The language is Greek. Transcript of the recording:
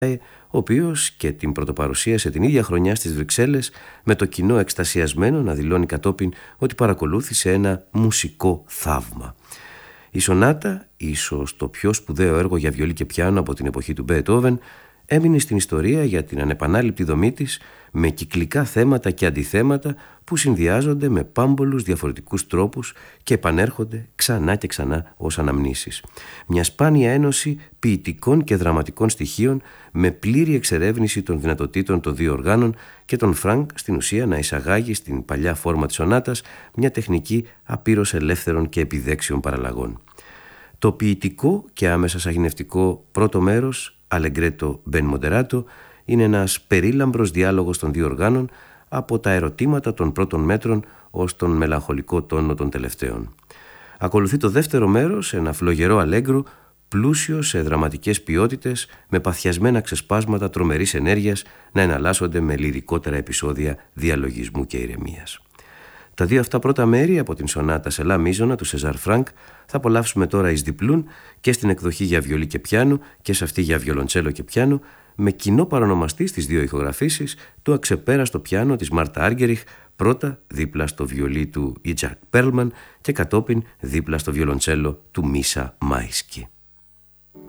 ο οποίος και την πρωτοπαρουσίασε την ίδια χρονιά στις Βρυξέλλες, με το κοινό εκστασιασμένο να δηλώνει κατόπιν ότι παρακολούθησε ένα μουσικό θαύμα. Η σονάτα, ίσως το πιο σπουδαίο έργο για βιολί και πιάνο από την εποχή του Μπέετχόβεν, έμεινε στην ιστορία για την ανεπανάληπτη δομή της, με κυκλικά θέματα και αντιθέματα που συνδυάζονται με πάμπολους διαφορετικούς τρόπους και επανέρχονται ξανά και ξανά ως αναμνήσεις. Μια σπάνια ένωση ποιητικών και δραματικών στοιχείων, με πλήρη εξερεύνηση των δυνατοτήτων των δύο οργάνων και τον Φρανκ στην ουσία να εισαγάγει στην παλιά φόρμα της σονάτας μια τεχνική απείρως ελεύθερων και επιδέξιων παραλλαγών. Το ποιητικό και άμεσα σαγηνευτικό πρώτο μέρος, Allegretto ben moderato, είναι ένας περίλαμπρος διάλογος των δύο οργάνων, από τα ερωτήματα των πρώτων μέτρων ως τον μελαγχολικό τόνο των τελευταίων. Ακολουθεί το δεύτερο μέρος, ένα φλογερό αλέγκρο, πλούσιο σε δραματικές ποιότητες, με παθιασμένα ξεσπάσματα τρομερής ενέργειας να εναλλάσσονται με λυρικότερα επεισόδια διαλογισμού και ηρεμίας. Τα δύο αυτά πρώτα μέρη από την σονάτα σε λα μίζωνα του Σεζάρ Φρανκ θα απολαύσουμε τώρα εις διπλούν, και στην εκδοχή για βιολί και πιάνο και σε αυτή για βιολοντσέλο και πιάνο, με κοινό παρονομαστή στις δύο ηχογραφήσεις το αξεπέραστο πιάνο της Μάρτα Άργεριχ, πρώτα δίπλα στο βιολί του Ιτζακ Πέρλμαν και κατόπιν δίπλα στο βιολοντσέλο του Μίσα Μάισκι.